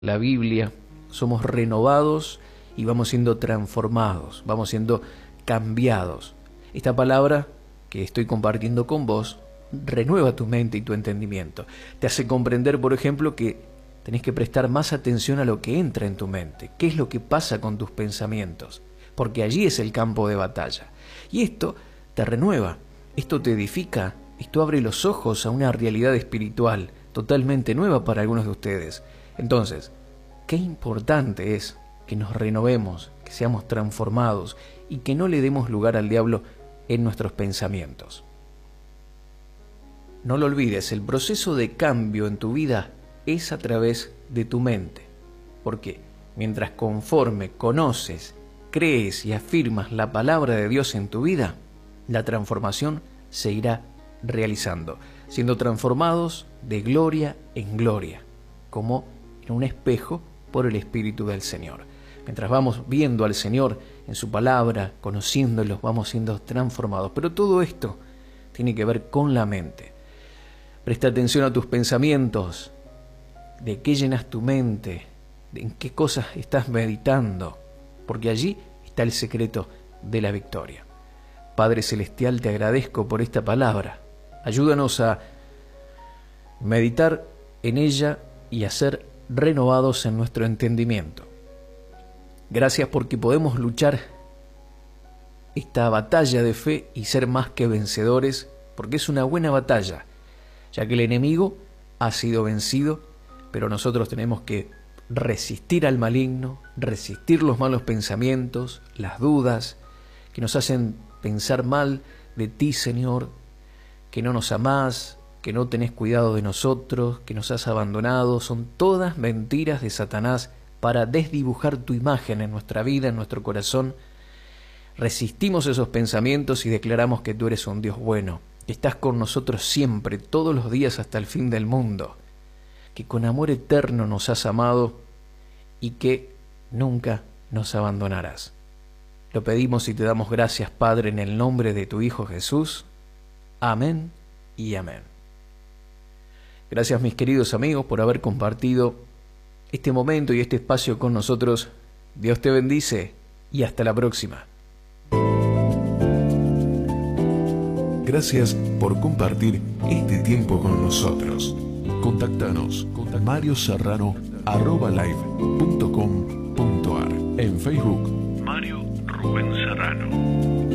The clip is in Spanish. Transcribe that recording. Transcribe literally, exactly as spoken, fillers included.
la Biblia, somos renovados y vamos siendo transformados, vamos siendo cambiados. Esta palabra que estoy compartiendo con vos renueva tu mente y tu entendimiento. Te hace comprender, por ejemplo, que tenés que prestar más atención a lo que entra en tu mente, qué es lo que pasa con tus pensamientos, porque allí es el campo de batalla. Y esto te renueva, esto te edifica, esto abre los ojos a una realidad espiritual totalmente nueva para algunos de ustedes. Entonces, qué importante es que nos renovemos, que seamos transformados y que no le demos lugar al diablo en nuestros pensamientos. No lo olvides, el proceso de cambio en tu vida es a través de tu mente, porque mientras conforme conoces, crees y afirmas la palabra de Dios en tu vida, la transformación se irá realizando, siendo transformados de gloria en gloria, como en un espejo por el Espíritu del Señor. Mientras vamos viendo al Señor en su palabra, conociéndolo, vamos siendo transformados. Pero todo esto tiene que ver con la mente. Presta atención a tus pensamientos, de qué llenas tu mente, en qué cosas estás meditando, porque allí está el secreto de la victoria. Padre Celestial, te agradezco por esta palabra. Ayúdanos a meditar en ella y a ser renovados en nuestro entendimiento. Gracias porque podemos luchar esta batalla de fe y ser más que vencedores, porque es una buena batalla, ya que el enemigo ha sido vencido, pero nosotros tenemos que resistir al maligno, resistir los malos pensamientos, las dudas que nos hacen pensar mal de ti, Señor, que no nos amás, que no tenés cuidado de nosotros, que nos has abandonado. Son todas mentiras de Satanás para desdibujar tu imagen en nuestra vida, en nuestro corazón. Resistimos esos pensamientos y declaramos que tú eres un Dios bueno, que estás con nosotros siempre, todos los días hasta el fin del mundo, que con amor eterno nos has amado y que nunca nos abandonarás. Lo pedimos y te damos gracias, Padre, en el nombre de tu Hijo Jesús. Amén y amén. Gracias, mis queridos amigos, por haber compartido este momento y este espacio con nosotros. Dios te bendice y hasta la próxima. Gracias por compartir este tiempo con nosotros. Contactanos con mario serrano arroba live punto com punto ar. En Facebook, Mario Rubén Serrano.